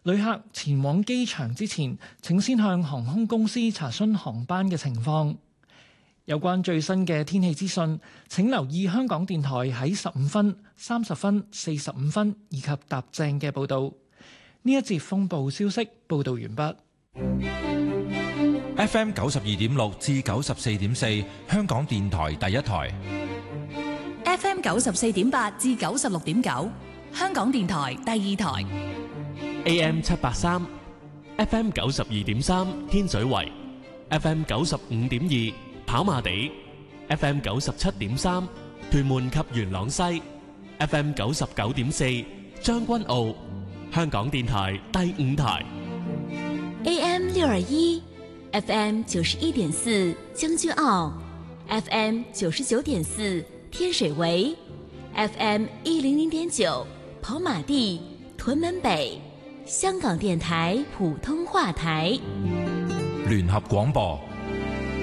旅客前往機場之前，請先向航空公司查詢航班嘅情況。有關最新嘅天氣資訊，請留意香港電台喺15分、30分、45分以及踏正嘅報導。呢一節風暴消息報導完畢。 FM 92.6至94.4，香港電台第一台。 FM 94.8至96.9，香港電台第二台。 AM 783 FM 92.3天水圍 FM 95.2跑馬地 FM 97.3屯門及元朗西 FM 99.4將軍澳，香港電台第五台。 AM 621 FM 91.4將軍澳 FM 99.4天水圍 FM 100.9跑馬地屯門北，香港電台普通話台。 聯合廣播